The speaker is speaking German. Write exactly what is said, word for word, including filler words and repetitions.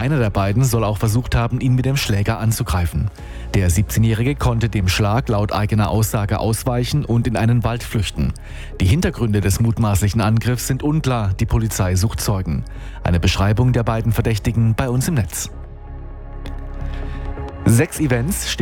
Einer der beiden soll auch versucht haben, ihn mit dem Schläger anzugreifen. Der siebzehnjährige konnte dem Schlag laut eigener Aussage ausweichen und in einen Wald flüchten. Die Hintergründe des mutmaßlichen Angriffs sind unklar, die Polizei sucht Zeugen. Eine Beschreibung der beiden Verdächtigen bei uns im Netz. Sechs Events stehen